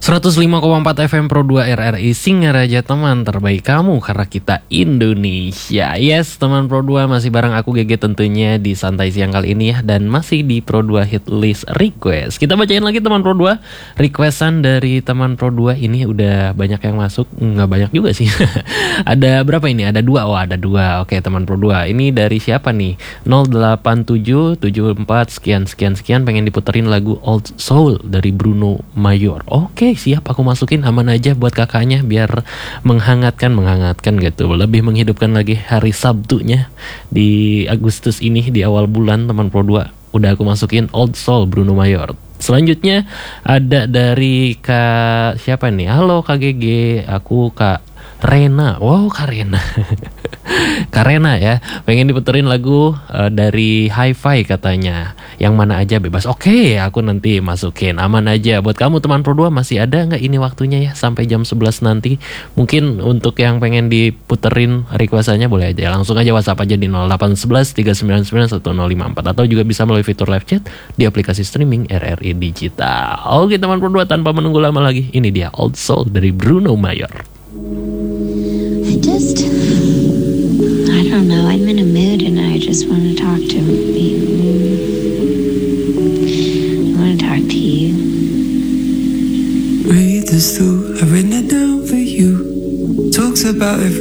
105,4 FM Pro 2 RRI Singaraja, teman terbaik kamu karena kita Indonesia. Yes, teman Pro 2 masih bareng aku GG tentunya di Santai Siang kali ini ya. Dan masih di Pro 2 Hit List Request. Kita bacain lagi teman Pro 2. Requestan dari teman Pro 2 ini udah banyak yang masuk. Nggak banyak juga sih. Ada berapa ini? Ada 2. Oh ada 2. Oke teman Pro 2. Ini dari siapa nih? 08774 sekian pengen diputerin lagu Old Soul dari Bruno Mayor. Oke, siap, aku masukin, aman aja buat kakaknya biar menghangatkan gitu, lebih menghidupkan lagi hari Sabtunya di Agustus ini di awal bulan teman Pro 2. Udah aku masukin Old Soul Bruno Mayor. Selanjutnya ada dari Kak siapa nih? Halo Kak GG, aku Kak Rena. Wow, Kak Rena. Kak Rena ya, pengen diputerin lagu dari Hi-Fi katanya. Yang mana aja bebas. Oke, aku nanti masukin, aman aja. Buat kamu teman Pro 2 masih ada nggak ini waktunya ya sampai jam 11 nanti. Mungkin untuk yang pengen diputerin requestannya boleh aja. Langsung aja WhatsApp aja di 0811 399 1054 atau juga bisa melalui fitur live chat di aplikasi streaming RRI Digital. Oke teman Pro 2, tanpa menunggu lama lagi, ini dia Old Soul dari Bruno Mayor. I don't know, I'm in a mood and I just want to talk to you.